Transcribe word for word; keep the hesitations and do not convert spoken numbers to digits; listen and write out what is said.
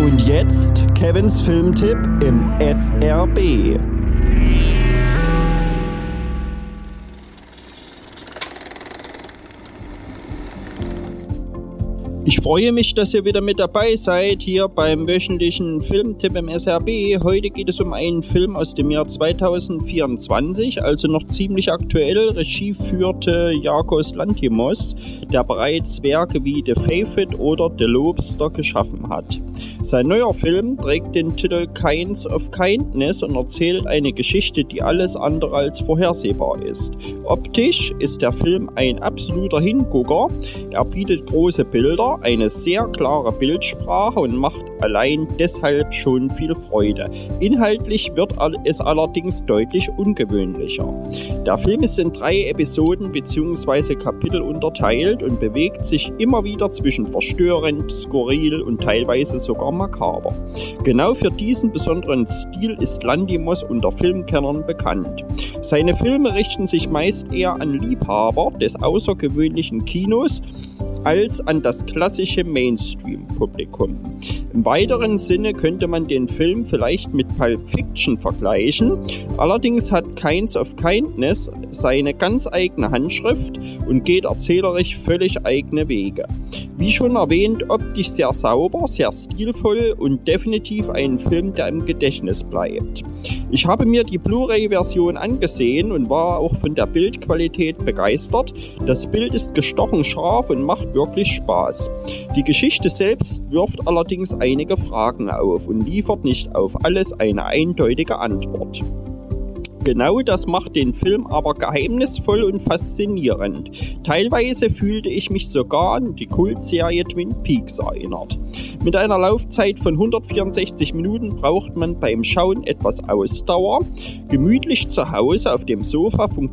Und jetzt Kevins Filmtipp im S R B. Ich freue mich, dass ihr wieder mit dabei seid hier beim wöchentlichen Filmtipp im S R B. Heute geht es um einen Film aus dem Jahr zweitausendvierundzwanzig, also noch ziemlich aktuell. Regie führte Yorgos Lanthimos, der bereits Werke wie The Favorite oder The Lobster geschaffen hat. Sein neuer Film trägt den Titel Kinds of Kindness und erzählt eine Geschichte, die alles andere als vorhersehbar ist. Optisch ist der Film ein absoluter Hingucker. Er bietet große Bilder, eine sehr klare Bildsprache und macht allein deshalb schon viel Freude. Inhaltlich wird es allerdings deutlich ungewöhnlicher. Der Film ist in drei Episoden bzw. Kapitel unterteilt und bewegt sich immer wieder zwischen verstörend, skurril und teilweise sogar makaber. Genau für diesen besonderen Stil ist Lanthimos unter Filmkennern bekannt. Seine Filme richten sich meist eher an Liebhaber des außergewöhnlichen Kinos als an das klassische Mainstream-Publikum. Im weiteren Sinne könnte man den Film vielleicht mit Pulp Fiction vergleichen. Allerdings hat Kinds of Kindness seine ganz eigene Handschrift und geht erzählerisch völlig eigene Wege. Wie schon erwähnt, optisch sehr sauber, sehr stilvoll und definitiv ein Film, der im Gedächtnis bleibt. Ich habe mir die Blu-ray-Version angesehen und war auch von der Bildqualität begeistert. Das Bild ist gestochen scharf und macht wirklich Spaß. Die Geschichte selbst wirft allerdings einige Fragen auf und liefert nicht auf alles eine eindeutige Antwort. Genau das macht den Film aber geheimnisvoll und faszinierend. Teilweise fühlte ich mich sogar an die Kultserie Twin Peaks erinnert. Mit einer Laufzeit von hundertvierundsechzig Minuten braucht man beim Schauen etwas Ausdauer. Gemütlich zu Hause auf dem Sofa funktioniert